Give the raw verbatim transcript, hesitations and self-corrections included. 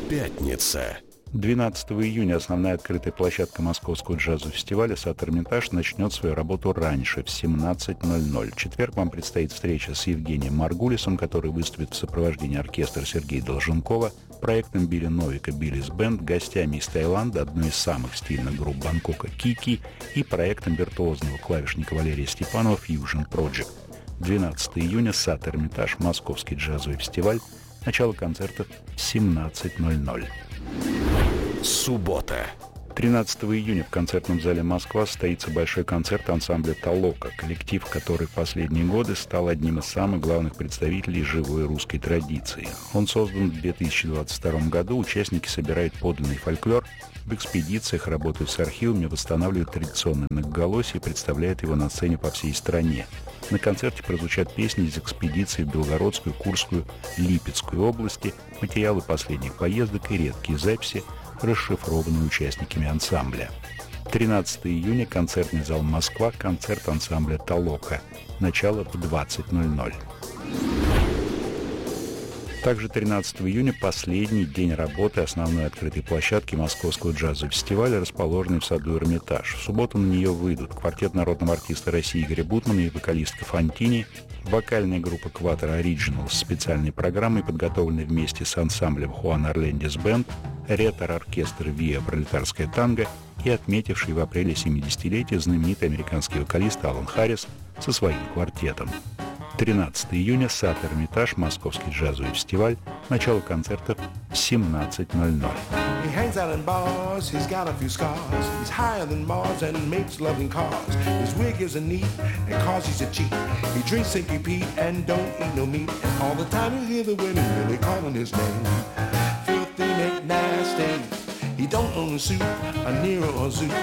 Пятница. двенадцатого июня основная открытая площадка Московского джазового фестиваля «Сад Эрмитаж» начнет свою работу раньше, в семнадцать ноль ноль. В четверг вам предстоит встреча с Евгением Маргулисом, который выступит в сопровождении оркестра Сергея Долженкова, проектом Билли Новика «Биллис Бенд», гостями из Таиланда, одной из самых стильных групп Бангкока «Кики» и проектом виртуозного клавишника Валерия Степанова «Fusion Project». двенадцатого июня «Сад Эрмитаж», Московский джазовый фестиваль. Начало концертов в семнадцать ноль ноль. Суббота. тринадцатого июня в концертном зале «Москва» состоится большой концерт ансамбля «Толока», коллектив, который в последние годы стал одним из самых главных представителей живой русской традиции. Он создан в две тысячи двадцать втором году, участники собирают подлинный фольклор, в экспедициях работают с архивами, восстанавливают традиционное многоголосие и представляют его на сцене по всей стране. На концерте прозвучат песни из экспедиций в Белгородскую, Курскую, Липецкую области, материалы последних поездок и редкие записи, расшифрованные участниками ансамбля. тринадцатого июня концертный зал «Москва», концерт ансамбля «Толока». Начало в двадцать ноль ноль. Также тринадцатого июня последний день работы основной открытой площадки Московского джазового фестиваля, расположенной в саду Эрмитаж. В субботу на нее выйдут квартет народного артиста России Игоря Бутмана и вокалистка Фонтини, вокальная группа «Кватро Ориджинал» с специальной программой, подготовленной вместе с ансамблем «Хуан Орлендис Бенд», ретро-оркестр «Виа Пролетарская танго» и отметивший в апреле семидесятилетие знаменитый американский вокалист Алан Харрис со своим квартетом. тринадцатого июня «Сад Эрмитаж», Московский джазовый фестиваль. Начало концертов в семнадцать ноль ноль. He hangs out in bars, he's got a few scars. He's higher than Mars and makes love in cars. His wig isn't neat and cause he's a cheat. He drinks Sinky Pete and don't eat no meat. And all the time you hear the women really calling his name. Filthy McNasty. He don't own a suit, a Nero or Zoo.